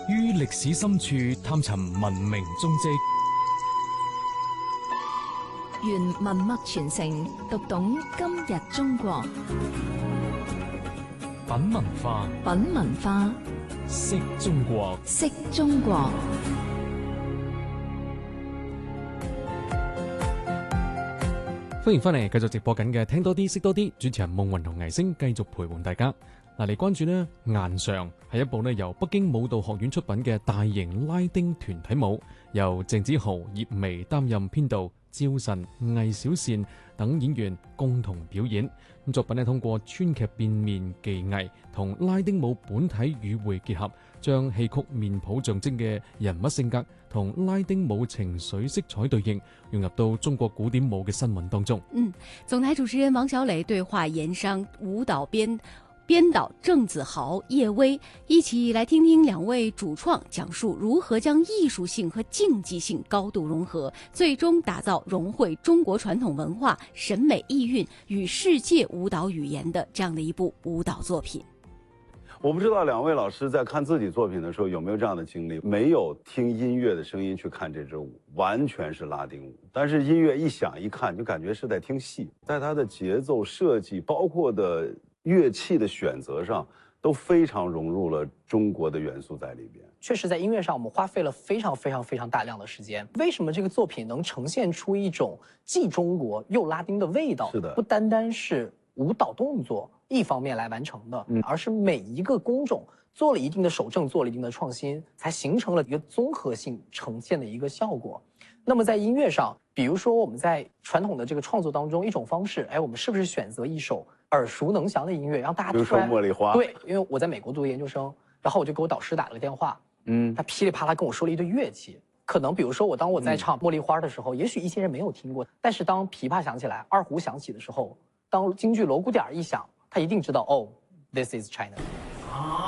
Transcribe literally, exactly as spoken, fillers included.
於歷史深處探尋文明蹤跡， 願文墨傳承，讀懂今日中國。 品文化， 品文化， 識中國， 識中國。 歡迎翻嚟，繼續直播緊嘅聽多啲識多啲，主持人夢雲同倪星繼續陪伴大家。嗱，嚟關注呢《顏裳》係一部呢由北京舞蹈學院出品嘅大型拉丁團體舞，由鄭子豪、葉薇擔任編導，趙晨、魏小倩等演員共同表演。咁作品呢通過川劇變面技藝同拉丁舞本體語彙結合，將戲曲面譜象徵嘅人物性格同拉丁舞情緒色彩對應，融入到中國古典舞嘅新韻當中。 嗯，總台主持人王小磊對話研商舞蹈編編導鄭子豪、葉薇，一起來聽聽兩位主創講述如何將藝術性和競技性高度融合，最終打造融匯中國傳統文化、審美意蘊與世界舞蹈語言的這樣的一部舞蹈作品。 我不知道兩位老師在看自己作品的時候有沒有這樣的經歷，沒有聽音樂的聲音去看這支舞，完全是拉丁舞，但是音樂一響一看就感覺是在聽戲，在它的節奏設計包括的樂器的選擇上都非常融入了中國的元素在裏邊。 確實在音樂上我們花費了非常非常非常大量的時間。為什麼這個作品能呈現出一種既中國又拉丁的味道？ 是的， 不單單是舞蹈動作一方面來完成的，嗯，而是每一個工種做了一定的守正，做了一定的創新，才形成了一個綜合性呈現的一個效果。那麼在音樂上，比如說我們在傳統的這個創作當中，一種方式，哎，我們是不是選擇一首耳熟能詳的音樂，讓大家突然， 比如說茉莉花。 對，因為我在美國讀研究生，然後我就給我導師打了個電話，嗯，他噼里啪啦跟我說了一堆樂器，可能比如說我當我在唱茉莉花的時候，嗯，也許一些人沒有聽過，但是當琵琶響起來，二胡響起的時候，當京劇鑼鼓點一響，他一定知道，哦，this is China。